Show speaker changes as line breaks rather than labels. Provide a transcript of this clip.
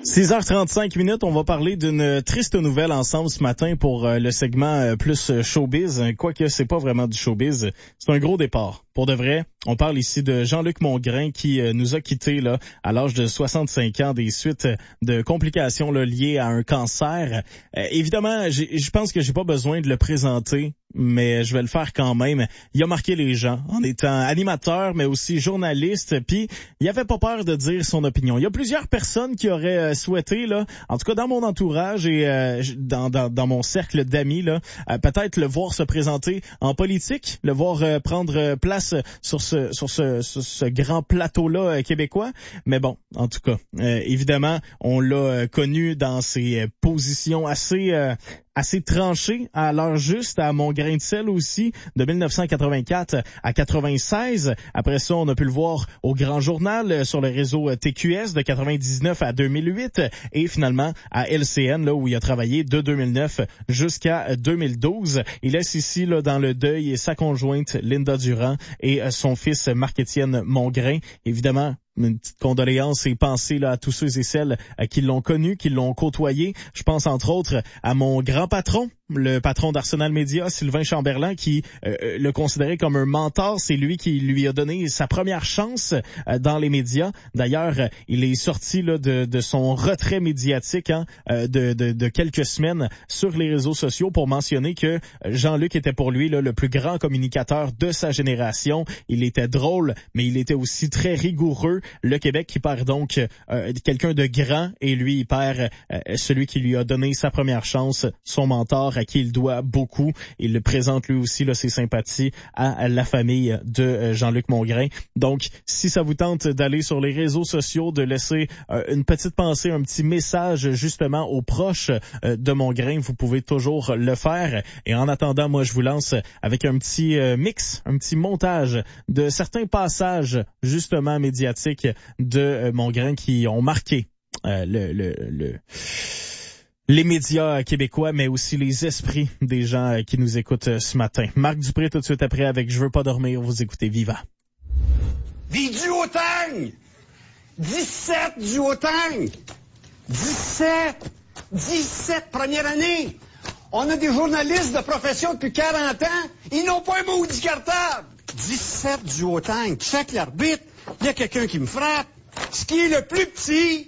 6h35, on va parler d'une triste nouvelle ensemble ce matin pour le segment plus showbiz. Quoique c'est pas vraiment du showbiz, c'est un gros départ. Pour de vrai, on parle ici de Jean-Luc Mongrain qui nous a quittés là à l'âge de 65 ans des suites de complications là, liées à un cancer. Évidemment, je pense que j'ai pas besoin de le présenter, mais je vais le faire quand même. Il a marqué les gens en étant animateur, mais aussi journaliste, puis il avait pas peur de dire son opinion. Il y a plusieurs personnes qui auraient souhaité, là, en tout cas dans mon entourage et dans mon cercle d'amis, là, peut-être le voir se présenter en politique, le voir prendre place sur ce grand plateau-là québécois. Mais bon, en tout cas, évidemment, on l'a connu dans ses positions assez tranché à l'heure juste, à mon grain de sel aussi, de 1984 à 96. Après ça, on a pu le voir au Grand Journal, sur le réseau TQS de 99 à 2008 et finalement à LCN, là où il a travaillé de 2009 jusqu'à 2012. Il laisse ici là dans le deuil sa conjointe Linda Durand et son fils Marc-Étienne Mongrain. Évidemment, une petite condoléance et pensée là à tous ceux et celles qui l'ont connu, qui l'ont côtoyé. Je pense entre autres à mon grand patron, le patron d'Arsenal Media, Sylvain Chamberlain, qui le considérait comme un mentor. C'est lui qui lui a donné sa première chance dans les médias. D'ailleurs, il est sorti là de son retrait médiatique de quelques semaines sur les réseaux sociaux pour mentionner que Jean-Luc était pour lui là, le plus grand communicateur de sa génération. Il était drôle, mais il était aussi très rigoureux. Le Québec qui perd donc quelqu'un de grand et lui, il perd celui qui lui a donné sa première chance, son mentor, à qui il doit beaucoup. Il le présente lui aussi là, ses sympathies à la famille de Jean-Luc Mongrain. Donc, si ça vous tente d'aller sur les réseaux sociaux, de laisser une petite pensée, un petit message justement aux proches de Mongrain, vous pouvez toujours le faire. Et en attendant, moi, je vous lance avec un petit mix, un petit montage de certains passages justement médiatiques de Mongrain qui ont marqué les médias québécois, mais aussi les esprits des gens qui nous écoutent ce matin. Marc Dupré tout de suite après avec Je veux pas dormir, vous écoutez Viva.
Des duotangs! 17 duotangs! 17 première année! On a des journalistes de profession depuis 40 ans, ils n'ont pas un maudit cartable! 17 duotangs, check l'arbitre, il y a quelqu'un qui me frappe. Ce qui est le plus petit,